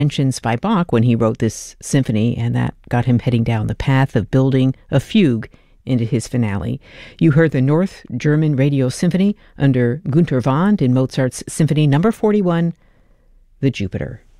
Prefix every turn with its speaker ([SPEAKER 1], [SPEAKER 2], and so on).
[SPEAKER 1] mentions by Bach when he wrote this symphony, and that got him heading down the path of building a fugue into his finale. You heard the North German Radio Symphony under Günter Wand in Mozart's Symphony No. 41, The Jupiter.